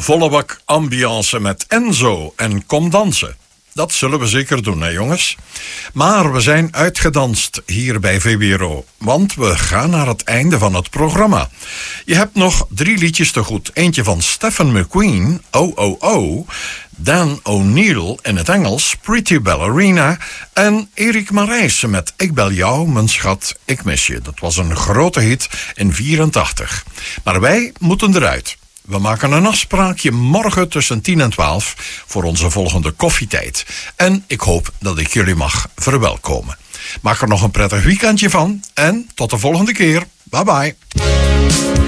volle bak ambiance met Enzo en Kom dansen. Dat zullen we zeker doen, hè jongens? Maar we zijn uitgedanst hier bij VPRO, want we gaan naar het einde van het programma. Je hebt nog 3 liedjes te goed. Eentje van Stephen McQueen, Oh Oh Oh, Dan O'Neill in het Engels, Pretty Ballerina, en Erik Marijssen met Ik bel jou, mijn schat, ik mis je. Dat was een grote hit in 84. Maar wij moeten eruit. We maken een afspraakje morgen tussen 10 en 12 voor onze volgende koffietijd. En ik hoop dat ik jullie mag verwelkomen. Maak er nog een prettig weekendje van en tot de volgende keer. Bye bye.